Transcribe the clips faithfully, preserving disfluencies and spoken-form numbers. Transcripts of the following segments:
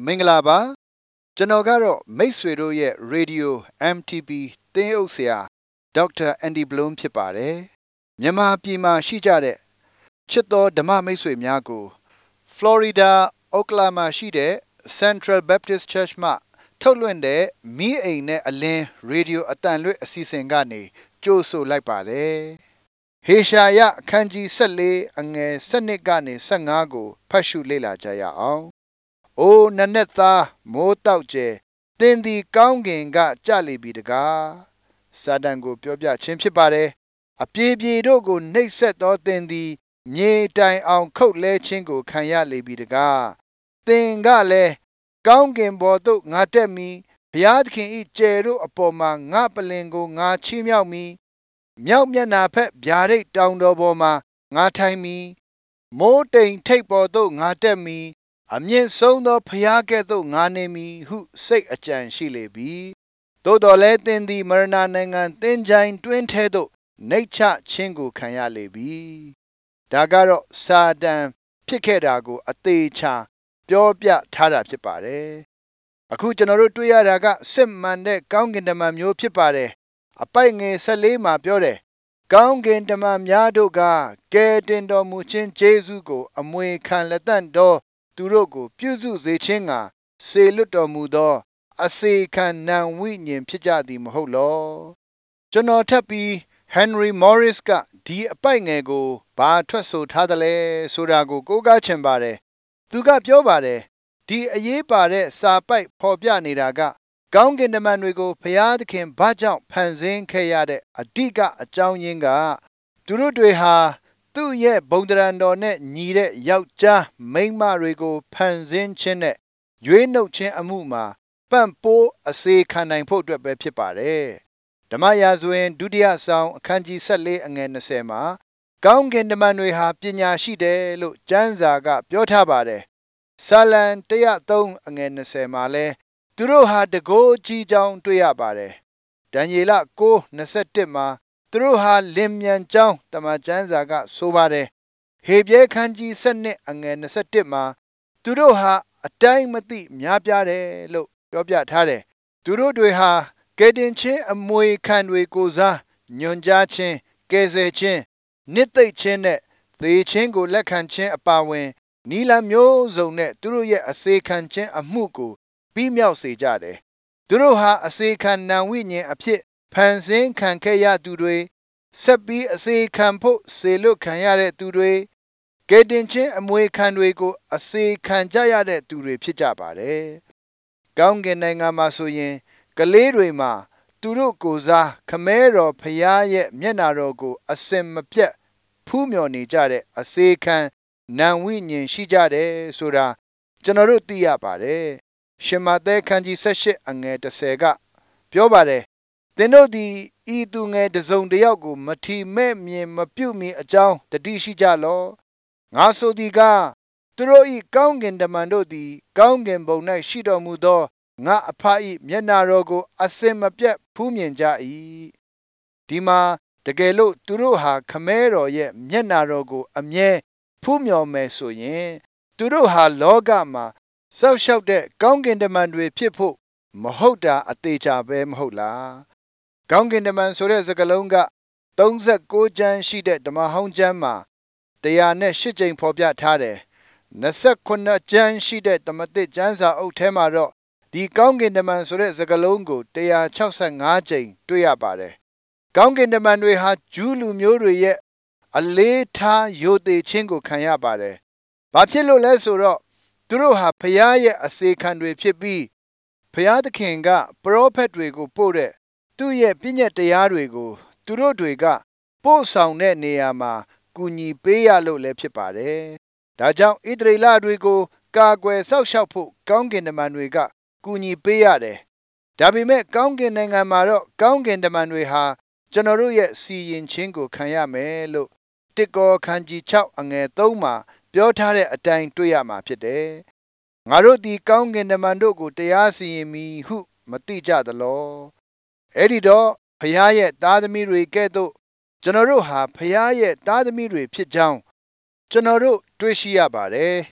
မင်္ဂလာပါကျွန်တော်ကတော့မိတ်ဆွေတို့ရဲ့ Radio အမ် တီ ပီ သင်းအုပ်ဆရာဒေါက်တာအန်ဒီဘလုံးဖြစ်ပါတယ်မြန်မာပြည်မှာရှိကြတဲ့ချစ်တော်ဓမ္မမိတ်ဆွေများကို Florida Oklahoma ရှိတဲ့ Central Baptist Church မှထုတ်လွှင့်တဲ့မီးအိမ်နဲ့အလင်း Radio အတန်လွှင့်အစီအစဉ်ကနေကြိုဆိုလိုက်ပါတယ်ဟေရှာယအခန်းကြီး၁၄အငယ်၁၂ကနေ၁၅ကိုဖတ်ရှုလေ့လာကြရအောင်အိုနနက်သားမိုးတောက်ကျဲသင်သည်ကောင်းကင်ကကြလေပြီတကားစာတန်ကိုပြောပြခြင်းဖြစ်ပါတယ်အပြေပြေတို့ကိုနှိပ်စက်သောသင်သည်မြေတိုင်အောင်ခုတ်လဲခြင်းကိုခံရလေပြီတကားသင်ကလည်းကောင်းကင်ဘော်သို့ငါတက်မည်ဘုရားသခင်၏ကျယ်တို့အပေါ်မှာငါပလင်ကိုငါချီးမြှောက်မည်မြောက်မျက်နှာဖက်ဗျာဒိတ်တောင်တော်ပေါ်မှာငါထိုင်မည်မိုးတိမ်ထိပ်ပေါ်သို့ငါတက်မည်အမြင့်ဆုံးသောဘုရားကဲ့သို့ငါနေမည်ဟုစိတ်အကြံရှိလေပြီသို့တော်လည်းသင်သည်မရဏနိုင်ငံသင်္ချိုင်းတွင်းထဲသို့နှိပ်ချခြင်းကိုခံရလေပြီဒါကတော့စာတန်ဖြစ်ခဲ့တာကိုအသေးချာပြောပြထားတာဖြစ်ပါတယ်အခုကျွန်တော်တို့တွေ့ရတာကစစ်မှန်တဲ့ကောင်းကင်တမန်မျိုးဖြစ်ပါတယ်အပိုက်ငယ်၁၄မှာပြောတယ်ကောင်းကင်တမန်များတို့ကကယ်တင်တော်မူခြင်းကျေးဇူးကိုအမွေခံလက်တန့်တော်သူတို့ကိုပြုစုစေခြင်းကစေလွတ်တော်မူသောအစေခံနံဝိညာဉ်ဖြစ်ကြသည်မဟုတ်လောကျွန်တော်ထပ်ပြီး Henry Morris ကဒီအပိုက်ငယ်ကိုဘာထွက်ဆိုထားသလဲဆိုတာကိုကိုးကားချင်ပါတယ်သူကပြောပါတယ်ဒီအရေးပါတဲ့စာပိုက်ဖော်ပြနေတာကကောင်းကင်တမန်တွေကိုဘုရားသခင်ဘာကြောင့်ဖန်ဆင်းခဲ့ရတဲ့အဓိကအကြောင်းရင်းကသူတို့တွေဟာသူ့ရဲ့ဘုံတရံတော်နဲ့ညီတဲ့ယောက်ျားမိန်းမတွေကိုဖန်ဆင်းခြင်းနဲ့ရွေးနှုတ်ခြင်းအမှုမှာပံ့ပိုးအစေခံနိုင်ဖို့အတွက်ပဲဖြစ်ပါတယ်ဓမ္မရာဇဝင်ဒုတိယဆောင်အခန်းကြီး၁၄အငယ်၂၀မှာကောင်းကင်တမန်တွေဟာပညာရှိတယ်လို့ကျမ်းစာကပြောထားပါတယ်စာလံ၁၀၃အငယ်၂၀မှာလဲသူတို့ဟာတကိုးကြီးကြောင်းတွေ့ရပါတယ်ဒံယေလ၉၂၁မှာသူတို့ဟာလင်မြန်ကြောင်းတမန်ကျမ်းစာကဆိုပါတယ်ဟေပြဲခန်းကြီး၁၂အငယ်၂၁မှာသူတို့ဟာအတိုင်းမသိများပြားတယ်လို့ပြောပြထားတယ်သူတို့တွေဟာကယ်တင်ခြင်းအမွေခံတွေကိုစားညွန်ကြားခြင်းကယ်ဆယ်ခြင်းနှစ်သိမ့်ခြင်းနဲ့သေခြင်းကိုလက်ခံခြင်းအပါအဝင်နီလမျိုးစုံနဲ့သူတို့ရဲ့အစေခံခြင်းအမှုကိုပြီးမြောက်စေကြတယ်သူတို့ဟာအစေခံနံဝိညာဉ်အဖြစ်ဖန်ဆင်းခံခဲ့ရသူတွေဆက်ပြီးအစေခံဖို့စေလွတ်ခံရတဲ့သူတွေကယ်တင်ခြင်းအမွေခံတွေကိုအစေခံကြရတဲ့သူတွေဖြစ်ကြပါတယ်ကောင်းကင်နိုင်ငံမှာဆိုရင်ကလေးတွေမှာသူတို့ကိုယ်စားခမဲတော်ဖျားရဲ့မျက်နာတော်ကိုအစင်မပြတ်ဖူးမြော်နေကြတဲ့အစေခံနံဝိညာဉ်ရှိကြတယ်ဆိုတာကျွန်တော်တို့သိရပါတယ်ရှမဿဲခန်းကြီး၁၈အငယ်၁၀ကပြောပါတယ်သင်တို့သည်ဤသူငယ်တစ်စုံတစ်ယောက်ကိုမထီမဲ့မြင်မပြုတ်မီအကြောင်းတတိရှိကြလောငါဆိုသည်ကသူတို့ဤကောင်းကင်တမန်တို့သည်ကောင်းကင်ဘုံ၌ရှိတော်မူသောငါအဖ၏မျက်နာတော်ကိုအစင်မပြတ်ဖူးမြင်ကြ၏ဒီမှာတကယ်လို့သူတို့ဟာခမဲတော်ရဲ့မျက်နာတော်ကိုအမြဲဖူးမြော်မယ်ဆိုရင်သူတို့ဟာလောကမှာစောက်ရှောက်တဲ့ကောင်းကင်တမန်တွေဖြစ်ဖို့မဟုတ်တာအသေးချာပဲမဟုတ်လားကောင်းကင်တမန်ဆိုတဲ့စကားလုံးက၃၉ကျမ်းရှိတဲ့ဓမ္မဟောင်းကျမ်းမှာ၁၀၈ကြိမ်ဖော်ပြထားတယ်၂၉ကျမ်းရှိတဲ့ဓမ္မသစ်ကျမ်းစာအုပ်ထဲမှာတော့ဒီကောင်းကင်တမန်ဆိုတဲ့စကားလုံးကို၁၆၅ကြိမ်တွေ့ရပါတယ်ကောင်းကင်တမန်တွေဟာဂျူးလူမျိုးတွေရဲ့အလေးထားယိုသေခြင်းကိုခံရပါတယ်ဘာဖြစ်လို့လဲဆိုတော့သူတို့ဟာဖျားရဲ့အစေခံတွေဖြစ်ပြီးဖျားသခင်ကပရောဖက်တွေကိုပို့တဲ့သူ့ရဲ့ပြည့်ညတ်တရားတွေကိုသူတို့တွေကပို့ဆောင်တဲ့နေရာမှာကူညီပေးရလို့လည်းဖြစ်ပါတယ်ဒါကြောင့်ဣသရေလတွေကိုကာကွယ်စောင့်ရှောက်ဖို့ကောင်းကင်တမန်တွေကကူညီပေးရတယ်ဒါပေမဲ့ကောင်းကင်နိုင်ငံမှာတော့ကောင်းကင်တမန်တွေဟာကျွန်တော်တို့ရဲ့စီရင်ခြင်းကိုခံရမယ်လို့တစ်ကောခန်းကြီး၆အငယ်၃မှာပြောထားတဲ့အတိုင်းတွေ့ရမှာဖြစ်တယ်ငါတို့ဒီကောင်းကင်တမန်တို့ကိုတရားစီရင်မည်ဟုမသိကြသလောအဲ့ဒီတော့ဖျားရဲ့သားသမီးတွေကဲ့သို့ကျွန်တော်တို့ဟာဖျားရဲ့သားသမီးတွေဖြစ်ကြောင်းကျွန်တော်တို့တွေ့ရှိရပါတယ်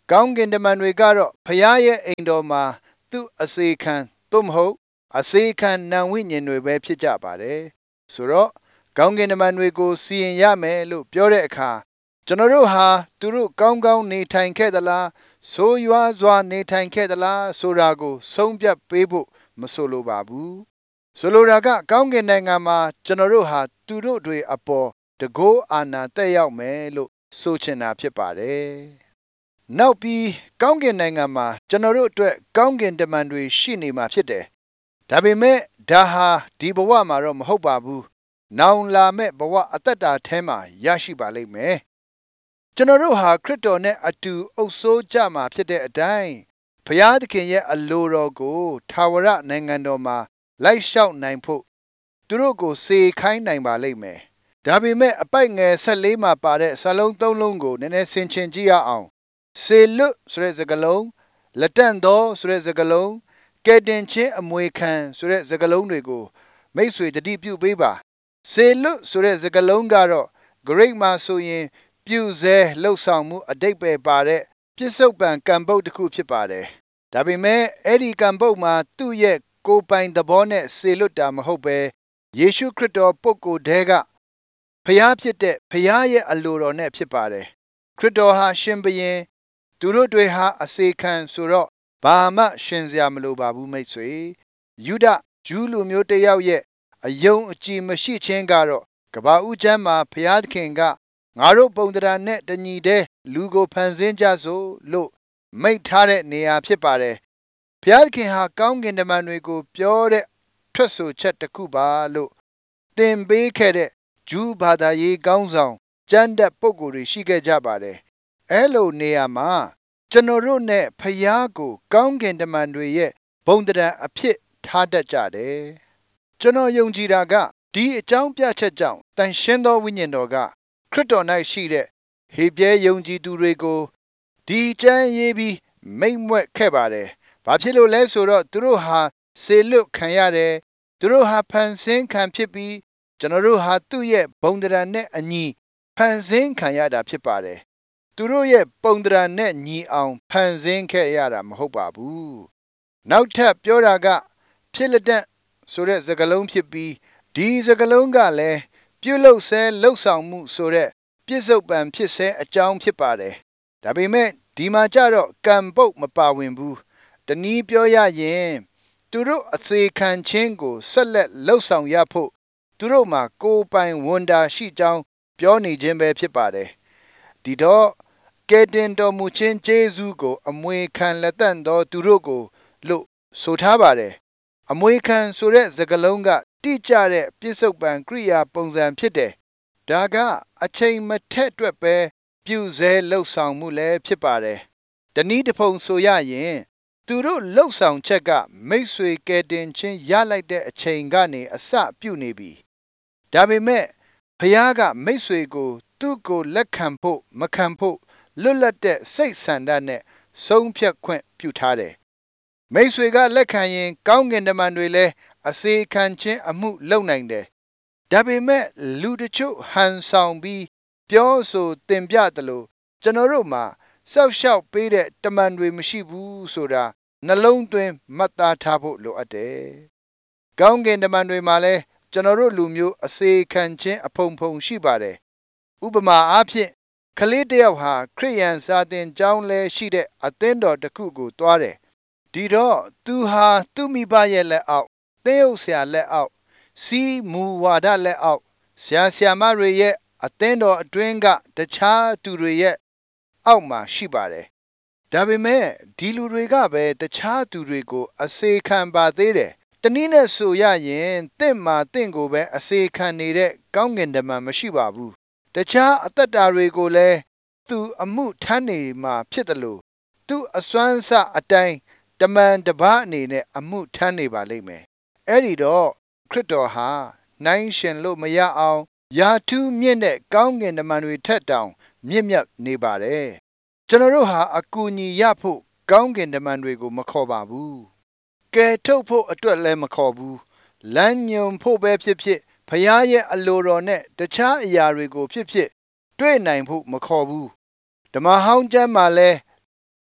ကောင်းကင်တမန်တွေကတော့ဖျားရဲ့အိမ်တော်မှာသူ့အစေခံသို့မဟုတ်အစေခံနံဝိညာဉ်တွေပဲဖြစ်ကြပါတယ်ဆိုတော့ကောင်းကင်တမန်တွေကိုစီရင်ရမယ်လို့ပြောတဲ့အခါကျွန်တော်တို့ဟာသူတို့ကောင်းကောင်းနေထိုင်ခဲ့သလားဆိုးရွားစွာနေထိုင်ခဲ့သလားဆိုတာကိုဆုံးဖြတ်ပေးဖို့မဆိုလိုပါဘူးဆိုလိုတာကကောင်းကင်နိုင်ငံမှာကျွန်တော်တို့ဟာသူတို့တွေအပေါ်တကောအာဏာတက်ရောက်မယ်လို့ဆိုချင်တာဖြစ်ပါတယ်နောက်ပြီးကောင်းကင်နိုင်ငံမှာကျွန်တော်တို့အတွက်ကောင်းကင်တမန်တွေရှိနေမှာဖြစ်တယ်ဒါပေမဲ့ဒါဟာဒီဘဝမှာတော့မဟုတ်ပါဘူးနောင်လာမဲ့ဘဝအသက်တာထဲမှာရရှိပါလိမ့်မယ်ကျွန်တော်တို့ဟာခရစ်တော်နဲ့အတူအုပ်စိုးကြမှာဖြစ်တဲ့အတိုင်းဘုရားသခင်ရဲ့အလိုတော်ကိုထာဝရနိုင်ငံတော်မှာလိုက်လျှောက်နိုင်ဖို့သူတို့ကိုစေခိုင်းနိုင်ပါလိမ့်မယ်ဒါပေမဲ့အပိုက်ငယ်၁၄မှာပါတဲ့စာလုံး၃လုံးကိုနည်းနည်းဆင်ခြင်ကြည့်ရအောင်စေလွတ်ဆိုတဲ့စကားလုံးလက်တန့်သောဆိုတဲ့စကားလုံးကဲတင်ချင်းအမွေခံဆိုတဲ့စကားလုံးတွေကိုမိတ်ဆွေတတိပြုပေးပါစေလွတ်ဆိုတဲ့စကားလုံးကတော့ great မှာဆိုရင်ပြုစဲလှုပ်ဆောင်မှုအတိတ်ပဲပါတဲ့ပြစ္ဆုတ်ပံကံပုတ်တစ်ခုဖြစ်ပါတယ်ဒါပေမဲ့အဲ့ဒီကံပုတ်မှာသူ့ရဲ့ကိုယ်ပိုင်သဘောနဲ့စေလွတ်တာမဟုတ်ပဲယေရှုခရစ်တော်ပုဂ္ဂိုလ်တည်းကဖျားဖြစ်တဲ့ဖျားရဲ့အလိုတော်နဲ့ဖြစ်ပါတယ်ခရစ်တော်ဟာရှင်ဘုရင်သူတို့တွေဟာအစေခံဆိုတော့ဘာမှရှင်စရာမလိုပါဘူးမိတ်ဆွေယုဒဂျူးလူမျိုးတစ်ယောက်ရဲ့အယုံအကြည်မရှိခြင်းကတော့ကဘာဦးကျမ်းမှာဘုရားသခင်ကငါတို့ပုံသဏ္ဍာန်နဲ့တညီတဲ့လူကိုဖန်ဆင်းကြစို့လို့မိန့်ထားတဲ့နေရာဖြစ်ပါတယ်ဘုရားသခင်ဟာကောင်းကင်တမန်တွေကိုပြောတဲ့ထွက်ဆိုချက်တစ်ခုပါလို့သင်ပေးခဲ့တဲ့ဂျူးဘာသာရေးကောင်းဆောင်ကျမ်းတက်ပုဂ္ဂိုလ်တွေရှိခဲ့ကြပါတယ်အဲလိုနေရာမှာကျွန်တော်တို့နဲ့ဖျားကိုကောင်းကင်တမန်တွေရဲ့ဘုံတရံအဖြစ်ထားတတ်ကြတယ်ကျွန်တော်ယုံကြည်တာကဒီအကြောင်းပြချက်ကြောင့်တန်ရှင်းသောဝိညာဉ်တော်ကခရစ်တော်၌ရှိတဲ့ဟေပြဲယုံကြည်သူတွေကိုဒီကျမ်းရေးပြီးမိတ်မွက်ခဲ့ပါတယ်ဘာဖြစ်လို့လဲဆိုတော့သူတို့ဟာစေလွတ်ခံရတယ်သူတို့ဟာဖန်ဆင်းခံဖြစ်ပြီးကျွန်တော်တို့ဟာသူ့ရဲ့ဘုံတရံနဲ့အညီဖန်ဆင်းခံရတာဖြစ်ပါတယ်သူတို့ရဲ့ပုံတရံနဲ့ညီအောင်ဖန်ဆင်းခဲ့ရတာမဟုတ်ပါဘူးနောက်ထပ်ပြောတာကဖြစ်လက်တန့်ဆိုတဲ့စကားလုံးဖြစ်ပြီးဒီစကားလုံးကလည်းပြုလုပ်ဆဲလှုပ်ဆောင်မှုဆိုတဲ့ပြစ္ဆုတ်ပံဖြစ်ဆဲအကြောင်းဖြစ်ပါတယ်ဒါပေမဲ့ဒီမှာကြတော့ကံပုတ်မပါဝင်ဘူးတနည်းပြောရရင်သူတို့အစေခံခြင်းကိုဆက်လက်လှုပ်ဆောင်ရဖို့သူတို့မှာကိုယ်ပိုင်ဝန်တာရှိကြောင်းပြောနေခြင်းပဲဖြစ်ပါတယ်ဒီတော့ကဲတင်တော်မူခြင်းကျေးဇူးကိုအမွေခံလက်တန့်သောသူတို့ကိုလို့ဆိုထားပါတယ်အမွေခံဆိုတဲ့စကားလုံးကတိကျတဲ့ပြစ္ဆုတ်ပံကရိယာပုံစံဖြစ်တယ်ဒါကအချိန်မထက်အတွက်ပဲပြုစဲလှုပ်ဆောင်မှုလည်းဖြစ်ပါတယ်တနည်းတစ်ဖုံဆိုရရင်သူတို့လှုပ်ဆောင်ချက်ကမိတ်ဆွေကဲတင်ချင်းရလိုက်တဲ့အချိန်ကနေအစပြုနေပြီဒါပေမဲ့ဖခင်ကမိတ်ဆွေကိုသူ့ကိုလက်ခံဖို့မခံဖို့လွတ်လပ်တဲ့စိတ်ဆန္ဒနဲ့ဆုံးဖြတ်ခွင့်ပြုထားတယ်မိတ်ဆွေကလက်ခံရင်ကောင်းကင်တမန်တွေလည်းအစေခံခြင်းအမှုလုပ်နိုင်တယ်ဒါပေမဲ့လူတချို့ဟန်ဆောင်ပြီးပြောဆိုတင်ပြတယ်လို့ကျွန်တော်တို့မှာစောက်ရှောက်ပေးတဲ့တမန်တွေမရှိဘူးဆိုတာနှလုံးသွင်းမှတ်သားထားဖို့လိုအပ်တယ်ကောင်းကင်တမန်တွေမှာလည်းကျွန်တော်တို့လူမျိုးအစေခံခြင်းအဖုံဖုံရှိပါတယ်ဥပမာအားဖြင့်ကလေးတစ်ယောက်ဟာခရိယန်စာသင်ကျောင်းလဲရှိတဲ့အသင်းတော်တစ်ခုကိုတွားတယ်ဒီတော့သူဟာသူ့မိဘရဲ့လက်အောက်သင်းအုပ်ဆရာလက်အောက်စီးမူဝါဒလက်အောက်ဆရာဆရာမတွေရဲ့အသင်းတော်အတွင်းကတခြားသူတွေရဲ့အောက်မှာရှိပါတယ်ဒါပေမဲ့ဒီလူတွေကပဲတခြားသူတွေကိုအစေခံပါသေးတယ်တနည်းနဲ့ဆိုရရင်တင့်မှာတင့်ကိုပဲအစေခံနေတဲ့ကောင်းကင်တမန်မရှိပါဘူးတခြားအသက်တာတွေကိုလည်းသူအမှုထမ်းနေမှာဖြစ်တယ်လို့သူအစွမ်းစအတိုင်းတမန်တပါးအနေနဲ့အမှုထမ်းနေပါလိမ့်မယ်အဲ့ဒီတော့ခရစ်တော်ဟာနိုင်ရှင်လို့မရအောင်ယာထူးမြင့်တဲ့ကောင်းကင်တမန်တွေထက်တောင်မြင့်မြတ်နေပါတယ်ကျွန်တော်တို့ဟာအကူအညီရဖို့ကောင်းကင်တမန်တွေကိုမခေါ်ပါဘူးကယ်ထုတ်ဖို့အတွက်လည်းမခေါ်ဘူးလမ်းညွန်ဖို့ပဲဖြစ်ဖြစ်ဖခင်ရဲ့အလိုတော်နဲ့တခြားအရာတွေကိုဖြစ်ဖြစ်တွေ့နိုင်ဖို့မခေါ်ဘူးဓမ္မဟောင်းကျမ်းမှာလဲ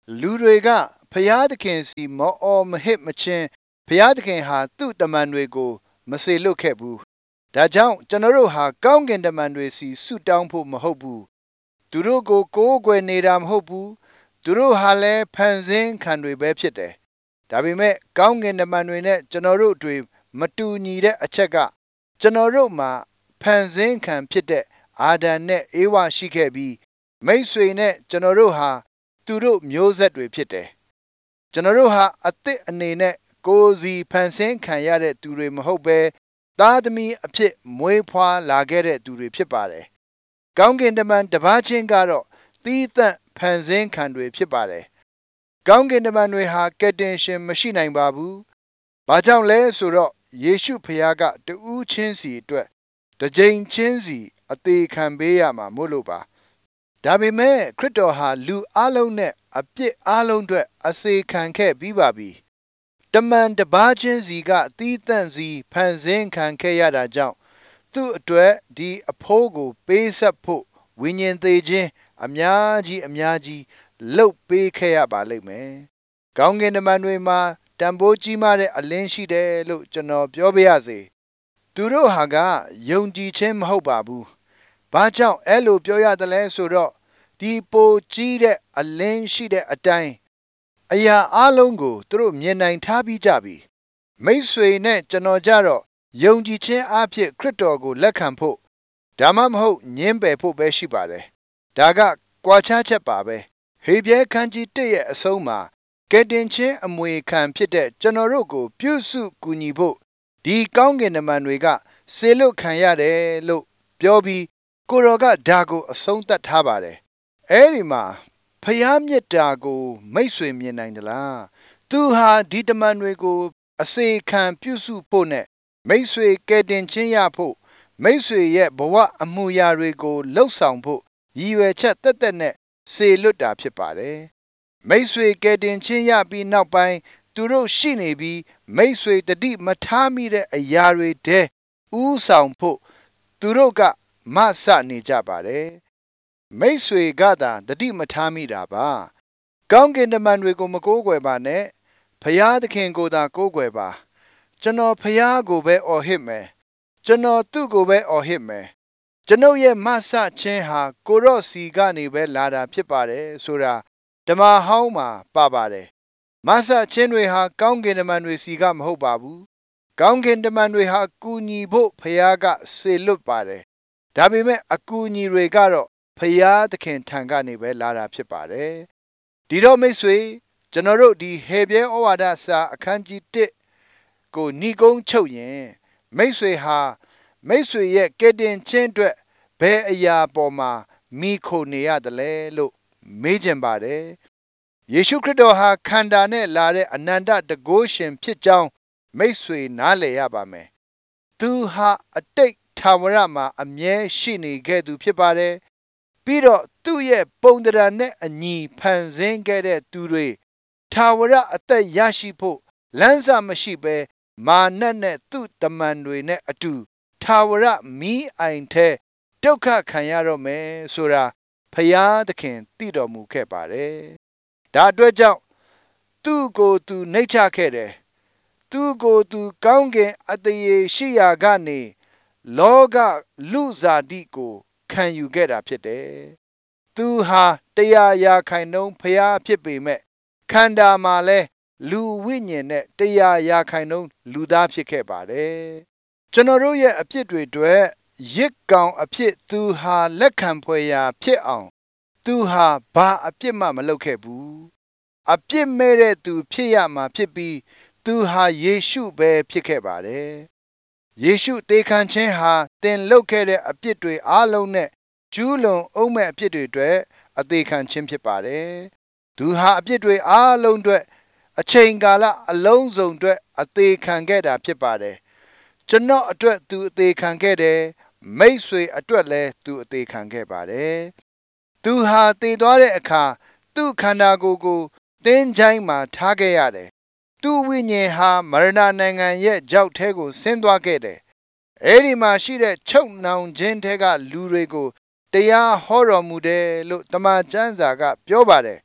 လူတွေကဖျားသခင်စီမောအော်မဟစ်မချင်းဖျားသခင်ဟာသူ့တမန်တွေကိုမစေလွတ်ခဲ့ဘူးဒါကြောင့်ကျွန်တော်တို့ဟာကောင်းကင်တမန်တွေစီဆုတောင်းဖို့မဟုတ်ဘူးသူတို့ကိုကိုးကွယ်နေတာမဟုတ်ဘူးသူတို့ဟာလည်းဖန်ဆင်းခံတွေပဲဖြစ်တယ်ဒါပေမဲ့ကောင်းကင်တမန်တွေနဲ့ကျွန်တော်တို့တွေမတူညီတဲ့အချက်ကကျွန်တော်တို့မှာဖန်ဆင်းခံဖြစ်တဲ့အာဒံနဲ့အေဝါရှိခဲ့ပြီးမိတ်ဆွေနဲ့ကျွန်တော်တို့ဟာသူတို့မျိုးဆက်တွေဖြစ်တယ်ကျွန်တော်တို့ဟာအသစ်အနေနဲ့ကိုယ်စီဖန်ဆင်းခံရတဲ့သူတွေမဟုတ်ဘဲသားသမီးအဖြစ်မွေးဖွားလာခဲ့တဲ့သူတွေဖြစ်ပါတယ်ကောင်းကင်တမန်တစ်ပါးချင်းကတော့သီးသန့်ဖန်ဆင်းခံတွေဖြစ်ပါတယ်ကောင်းကင်တမန်တွေဟာကယ်တင်ရှင်မရှိနိုင်ပါဘူးဘာကြောင့်လဲဆိုတော့ယေရှုဖခင်ကတူးချင်းစီအတွက်တစ်ကြိမ်ချင်းစီအသေးခံပေးရမှာမို့လို့ပါဒါပေမဲ့ခရစ်တော်ဟာလူအလုံးနဲ့အပြစ်အလုံးအတွက်အစေခံခဲ့ပြီးပါပြီတမန်တစ်ပါးချင်းစီကသီးသန့်စီဖန်ဆင်းခံခဲ့ရတာကြောင့်သူ့အတွက်ဒီအဖိုးကိုပေးဆက်ဖို့ဝိညာဉ်သေးခြင်းအများကြီးအများကြီးလှုပ်ပေးခဲ့ရပါလိမ့်မယ်။ကောင်းကင်တမန်တွေမှာတန်ဖိုးကြီးမားတဲ့အလင်းရှိတယ်လို့ကျွန်တော်ပြောပြရစေ။သူတို့ဟာကယုံကြည်ခြင်းမဟုတ်ပါဘူး။ဘာကြောင့်အဲ့လိုပြောရတယ်လဲဆိုတော့ဒီပိုကြီးတဲ့အလင်းရှိတဲ့အတိုင်းအရာအလုံးကိုသူတို့မြင်နိုင်ထားပြီးကြပြီ။မိတ်ဆွေနဲ့ကျွန်တော်ကြတော့ယုံကြည်ခြင်းအဖြစ်ခရစ်တော်ကိုလက်ခံဖို့ဒါမှမဟုတ်ညှင်းပယ်ဖို့ပဲရှိပါတယ်။ဒါကကွာခြားချက်ပါပဲ။ဟေဘရဲခန်းကြီးတစ်ရဲ့အဆုံးမှာကယ်တင်ခြင်းအမွေခံဖြစ်တဲ့ကျွန်တော်တို့ကိုပြုစုကူညီဖို့ဒီကောင်းကင်တမန်တွေကစေလွတ်ခံရတယ်လို့ပြောပြီးကိုတော်ကဒါကိုအဆုံးသတ်ထားပါတယ်။အဲဒီမှာဖျားမြတ်တာကိုမိတ်ဆွေမြင်နိုင်သလား။သူဟာဒီတမန်တွေကိုအစေခံပြုစုဖို့နဲ့မိတ်ဆွေကယ်တင်ခြင်းရဖို့မိတ်ဆွေရဲ့ဘဝအမှုရာတွေကိုလှုပ်ဆောင်ဖို့ရည်ရွယ်ချက်တက်တက်နဲ့စေလွတ်တာဖြစ်ပါတယ်။မိတ်ဆွေကယ်တင်ခြင်းရပြီးနောက်ပိုင်းသူတို့ရှိနေပြီးမိတ်ဆွေတတိမထားမိတဲ့အရာတွေတဲဥဆောင်ဖို့သူတို့ကမဆနေကြပါတယ်။မိတ်ဆွေကသာတတိမထားမိတာပါ။ကောင်းကင်တမန်တွေကိုမကိုးကွယ်ပါနဲ့။ဖျားသခင်ကိုသာကိုးကွယ်ပါ။ကျွန်တော်ဖျားကိုပဲအော်ဟစ်မယ်ကျွန်တော်သူ့ကိုပဲအော်ဟစ်မယ်ကျွန်ုပ်ရဲ့မဆချင်းဟာကိုရော့စီကနေပဲလာတာဖြစ်ပါတယ်ဆိုတာဓမ္မဟောင်းမှာပါပါတယ်မဆချင်းတွေဟာကောင်းကင်တမန်တွေစီကမဟုတ်ပါဘူးကောင်းကင်တမန်တွေဟာကူညီဖို့ဖခင်ကစေလွတ်ပါတယ်ဒါပေမဲ့အကူအညီတွေကတော့ဖခင်သခင်ထံကနေပဲလာတာဖြစ်ပါတယ်ဒီတော့မိတ်ဆွေကျွန်တော်တို့ဒီဟေဘရဲဩဝါဒစာအခန်းကြီးတစ်ကိုဏိကုံးချုပ်ရင်မိတ်ဆွေဟာမိတ်ဆွေရဲ့ကယ်တင်ခြင်းအတွက်ဘယ်အရာပေါ်မှာမိခိုနေရတယ်လဲလို့မေးကြပါတယ်ယေရှုခရစ်တော်ဟာခန္ဓာနဲ့လာတဲ့အနန္တတကုရှင်ဖြစ်ကြောင်းမိတ်ဆွေနားလည်ရပါမယ်သူဟာအတိတ်ထာဝရမှာအမြဲရှိနေခဲ့သူဖြစ်ပါတယ်ပြီးတော့သူ့ရဲ့ပုံသဏ္ဍာန်နဲ့အညီဖန်ဆင်းခဲ့တဲ့သူတွေထာဝရအသက်ရရှိဖို့လမ်းစာမရှိဘဲမာနနဲ့သူ့တမန်တွေနဲ့အတူထာဝရမီးအိုင်ထဲဒုက္ခခံရတော့မယ်ဆိုတာဖယားသခင်သိတော်မူခဲ့ပါတယ်။ဒါအတွက်ကြောင့်သူ့ကိုယ်သူနှိမ့်ချခဲ့တယ်။သူ့ကိုယ်သူကောင်းကင်အတရေရှိရာကနေလောကလူစားတိကိုခံယူခဲ့တာဖြစ်တယ်။သူဟာတရားရာခိုင်နှုန်းဖယားဖြစ်ပေမဲ့ခန္ဓာမှာလဲလူဝိညာဉ်နဲ့တရားရာခိုင်နှုန်းလူသားဖြစ်ခဲ့ပါတယ်ကျွန်တော်တို့ရဲ့အဖြစ်တွေအတွက်ရစ်ကောင်အဖြစ်သူဟာလက်ခံဖွယ်ရာဖြစ်အောင်သူဟာဘာအပြစ်မှမလုပ်ခဲ့ဘူးအပြစ်မဲ့တဲ့သူဖြစ်ရမှာဖြစ်ပြီးသူဟာယေရှုပဲဖြစ်ခဲ့ပါတယ်ယေရှုတေခံခြင်းဟာတင်လုပ်ခဲ့တဲ့အပြစ်တွေအားလုံးနဲ့ကျူးလွန်အောင်မဲ့အပြစ်တွေအတွက်အသေးခံခြင်းဖြစ်ပါတယ်သူဟာအပြစ်တွေအားလုံးအတွက်အချိန်ကာလအလုံးစုံအတွက်အသေးခံခဲ့တာဖြစ်ပါတယ်ကျွန်တော်အတွက်သူအသေးခံခဲ့တယ်မိတ်ဆွေအတွက်လည်းသူအသေးခံခဲ့ပါတယ်သူဟာတည်သွားတဲ့အခါသူ့ခန္ဓာကိုယ်ကိုတင်းချိုင်းမှာထားခဲ့ရတယ်သူ့ဝိညာဉ်ဟာမရဏနိုင်ငံရဲ့ကြောက်ထဲကိုဆင်းသွားခဲ့တယ်အဲဒီမှာရှိတဲ့ချုပ်နှောင်ခြင်းထဲကလူတွေကိုတရားဟောတော်မူတယ်လို့တမန်ကျမ်းစာကပြောပါတယ်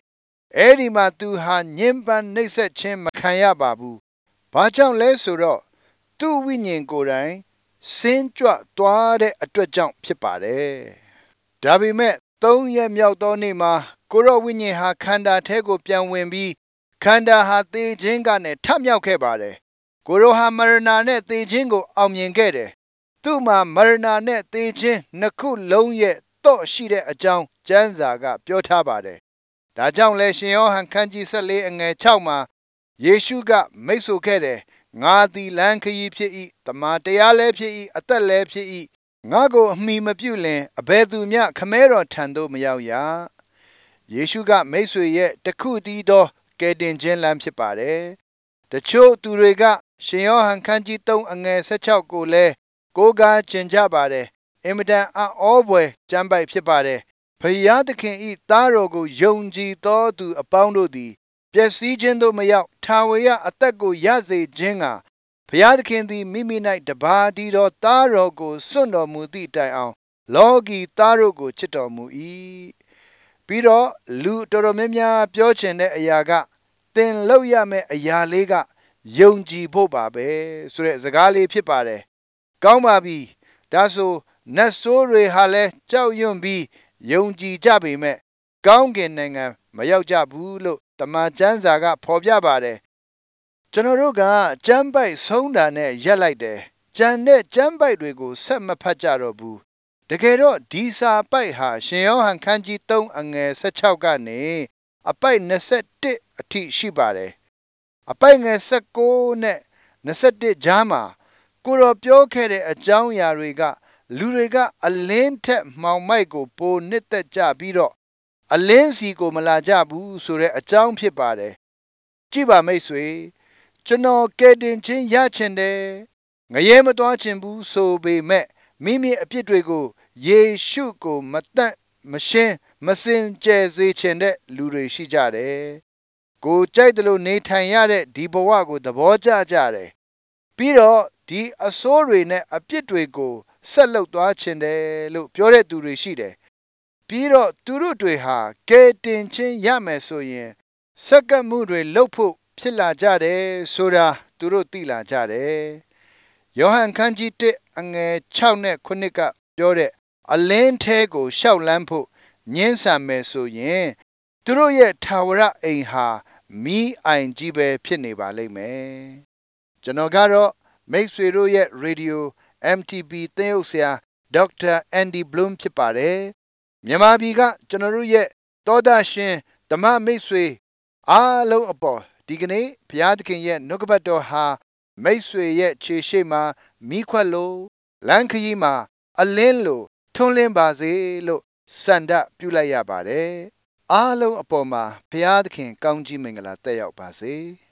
အဲ့ဒီမှာသူဟာညှဉ်းပန်းနှိပ်စက်ခြင်းမခံရပါဘူး။ဘာကြောင့်လဲဆိုတော့သူ့ဝိညာဉ်ကိုယ်တိုင်စင်းကြွသွားတဲ့အတွက်ကြောင့်ဖြစ်ပါတယ်။ဒါပေမဲ့သုံးရက်မြောက်သောနေ့မှာကိုရောဝိညာဉ်ဟာခန္ဓာထဲကိုပြန်ဝင်ပြီးခန္ဓာဟာသေခြင်းကနေထမြောက်ခဲ့ပါတယ်။ကိုရောဟာမရဏနဲ့သေခြင်းကိုအောင်မြင်ခဲ့တယ်။သူ့မှာမရဏနဲ့သေခြင်းနှစ်ခုလုံးရဲ့တော့ရှိတဲ့အကြောင်းကျမ်းစာကပြောထားပါတယ်။ဒါကြောင့်လဲရှင်ယောဟန်ခန်းကြီး၁၄အငယ်၆မှာယေရှုကမိတ်ဆိုခဲ့တယ်။ငါသည်လမ်းခရီးဖြစ်၏တမန်တရားလည်းဖြစ်၏အသက်လည်းဖြစ်၏ငါကိုအမိမပြုလင်အဘယ်သူမျှခမဲတော်ထံသို့မရောက်ရ။ယေရှုကမိတ်ဆွေရဲ့တခုတည်းသောကယ်တင်ခြင်းလမ်းဖြစ်ပါတယ်။တချို့သူတွေကရှင်ယောဟန်ခန်းကြီး၃အငယ်၁၆ကိုလည်းကိုးကားကျင်ကြပါတယ်။အင်မတန်အံ့ဩဖွယ်ကျမ်းပိုက်ဖြစ်ပါတယ်။ဖယားသခင်၏သားတော်ကိုယုံကြည်သောသူအပေါင်းတို့သည်ပျက်စီးခြင်းသို့မရောက်ထာဝရအသက်ကိုရစေခြင်းကဘုရားသခင်သည်မိမိ၌တပါးတည်းသောသားတော်ကိုစွန့်တော်မူသည့်တိုင်အောင်လောကီသားတို့ကိုချစ်တော်မူ၏ပြီးတော့လူတော်တော်များများပြောချင်တဲ့အရာကသင်လုပ်ရမယ့်အရာလေးကယုံကြည်ဖို့ပါပဲဆိုတဲ့စကားလေးဖြစ်ပါတယ်ကောင်းပါပြီဒါဆိုနတ်ဆိုးတွေဟာလည်းကြောက်ရွံ့ပြီးယုံကြည်ကြပေမဲ့ကောင်းကင်နိုင်ငံမရောက်ကြဘူးလို့တမန်ကျမ်းစာကဖော်ပြပါတယ်ကျွန်တော်တို့ကကျမ်းပိုက်ဆုံးတာနဲ့ရက်လိုက်တယ်ကျန်တဲ့ကျမ်းပိုက်တွေကိုဆက်မဖတ်ကြတော့ဘူးတကယ်တော့ဒီစာပိုက်ဟာရှင်ယောဟန်ခန်းကြီး၃အငယ်၁၆ကနေအပိုက်၂၁အထိရှိပါတယ်အပိုက်ငယ်၁၉နဲ့၂၁ကြားမှာကိုတော်ပြောခဲ့တဲ့အကြောင်းအရာတွေကလူတွေကအလင်းထက်မှောင်မိုက်ကိုပိုနှစ်သက်ကြပြီးတော့အလင်းစီကိုမလာကြဘူးဆိုတဲ့အကြောင်းဖြစ်ပါတယ်ကြည့်ပါမိတ်ဆွေကျွန်တော်ကယ်တင်ခြင်းရချင်တယ်ငရဲမသွားချင်ဘူးဆိုပေမဲ့မိမိအပြစ်တွေကိုယေရှုကိုမတတ်မရှင်းမစင်ကြယ်စေချင်တဲ့လူတွေရှိကြတယ်ကိုကြိုက်တယ်လို့နေထိုင်ရတဲ့ဒီဘဝကိုသဘောကျကြတယ်ပြီးတော့ဒီအဆိုးတွေနဲ့အပြစ်တွေကိုဆက်လုပ်သွားချင်တယ်လို့ပြောတဲ့သူတွေရှိတယ်ပြီးတော့သူတို့တွေဟာကယ်တင်ခြင်းရမယ်ဆိုရင်စက္ကမှုတွေလုပ်ဖို့ဖြစ်လာကြတယ်ဆိုတာသူတို့သိလာကြတယ်ယောဟန်ခန်းကြီး၁အငယ်၆နဲ့၉ကပြောတဲ့အလင်းထဲကိုရှောက်လန်းဖို့ညှင်းဆန်မယ်ဆိုရင်သူတို့ရဲ့ထာဝရအိမ်ဟာမီးအိုင်ကြီးပဲဖြစ်နေပါလိမ့်မယ်ကျွန်တော်ကတော့မိတ်ဆွေတို့ရဲ့ရေဒီယို အမ် တီ ဘီ သင်းအုပ်ဆရာဒေါက်တာအန်ဒီဘလုံးဖြစ်ပါတယ်မြန်မာပြည်ကကျွန်တော်တို့ရဲ့သောတာရှင်ဓမ္မမိတ်ဆွေအားလုံးအပေါ်ဒီကနေ့ဘုရားသခင်ရဲ့နှုတ်ကပတ်တော်ဟာမိတ်ဆွေရဲ့ခြေရှိမှမိခွက်လို့လမ်းခရီးမှာအလင်းလို့ထွန်းလင်းပါစေလို့စန္ဒပြုလိုက်ရပါတယ်အားလုံးအပေါ်မှာဘုရားသခင်ကောင်းကြီးမင်္ဂလာတက်ရောက်ပါစေ